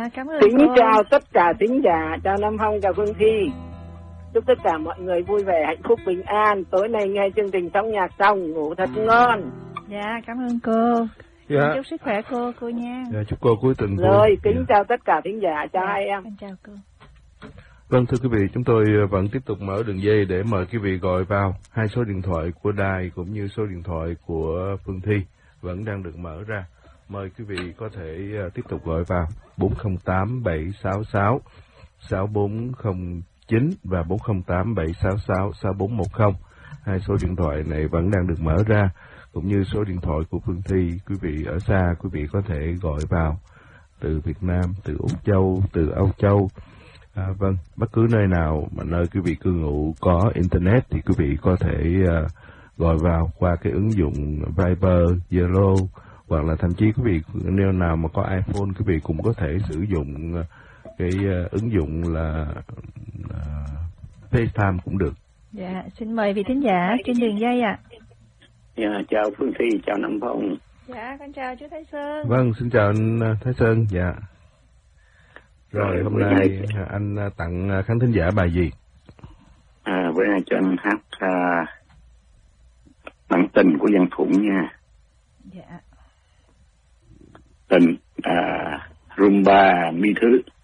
Dạ, cảm ơn Kính cô. chào tất cả thính giả, chào Nam Phong, chào Phương Thi. Chúc tất cả mọi người vui vẻ, hạnh phúc, bình an. Tối nay nghe chương trình Sóng Nhạc xong, ngủ thật ngon. Dạ, cảm ơn cô. Dạ. Chúc sức khỏe cô nha. Dạ, chúc cô cuối tuần vui. Rồi, kính chào tất cả thính giả, chào hai em. Chào cô. Vâng, thưa quý vị, chúng tôi vẫn tiếp tục mở đường dây để mời quý vị gọi vào. Hai số điện thoại của đài cũng như số điện thoại của Phương Thi vẫn đang được mở ra. Mời quý vị có thể tiếp tục gọi vào 408 766 6409 và 408 766 6410. Hai số điện thoại này vẫn đang được mở ra, cũng như số điện thoại của Phương Thi. Quý vị ở xa, quý vị có thể gọi vào từ Việt Nam, từ Úc Châu, từ Âu Châu. Vâng, bất cứ nơi nào mà nơi quý vị cư ngụ có Internet thì quý vị có thể gọi vào qua cái ứng dụng Viber, Zalo, hoặc là thậm chí quý vị nếu nào mà có iPhone, quý vị cũng có thể sử dụng cái ứng dụng là FaceTime cũng được. Dạ, xin mời vị thính giả trên đường dây ạ. Dạ, chào Phương Thi, chào Nam Phong. Dạ, con chào chú Thái Sơn. Vâng, xin chào anh Thái Sơn. Dạ. Rồi, hôm nay anh tặng khán thính giả bài gì? Bữa nay cho anh hát Bản Tình của Văn Thuận nha. Dạ. Tình Rumba Mi Thứ.